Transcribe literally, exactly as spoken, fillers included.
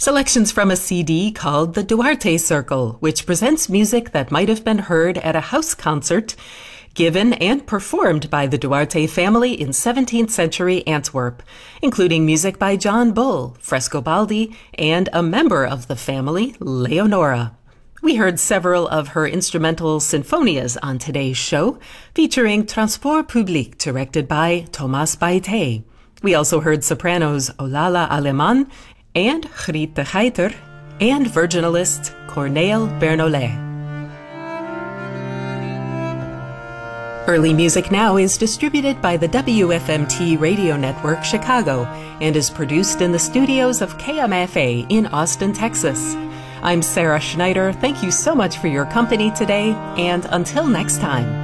Selections from a C D called The Duarte Circle, which presents music that might have been heard at a house concert given and performed by the Duarte family in seventeenth century Antwerp, including music by John Bull, Frescobaldi, and a member of the family, Leonora. We heard several of her instrumental sinfonias on today's show, featuring Transport Public, directed by Thomas Baite. We also heard sopranos Olala Aleman and Griet de Geiter, and virginalist Corneille Bernolet. Early Music Now is distributed by the W F M T Radio Network Chicago and is produced in the studios of K M F A in Austin, Texas. I'm Sarah Schneider. Thank you so much for your company today, and until next time.